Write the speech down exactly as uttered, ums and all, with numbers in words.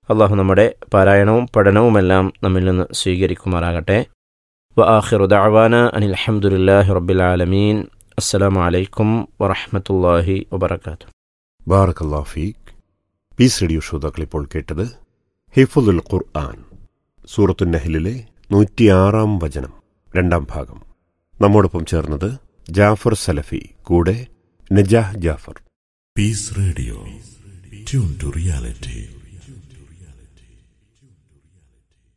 അള്ളാഹു നമ്മുടെ പാരായണവും പഠനവുമെല്ലാം നമ്മിൽ നിന്ന് സ്വീകരിക്കുമാറാകട്ടെ. വ ആഖിറു ദഅവാന അനിൽ ഹംദുലില്ലാഹി റബ്ബിൽ ആലമീൻ. അസ്സലാമു അലൈക്കും വറഹ്മത്തുള്ളാഹി വബറകാതുഹു. ബാറകല്ലാഹു ഫീക്. പീസ് റേഡിയോ ശ്രോതാക്കൾ ഇപ്പോൾ കേട്ടത് ഹിഫ്ളുൽ ഖുർആൻ, സൂറത്തുൻ നഹ്ലിലെ നൂറ്റിയാറാം വചനം, രണ്ടാം ഭാഗം. നമ്മോടൊപ്പം ചേർന്നത് ജാഫർ സലഫി, കൂടെ Najah Jafar. Piece radio, tune to reality.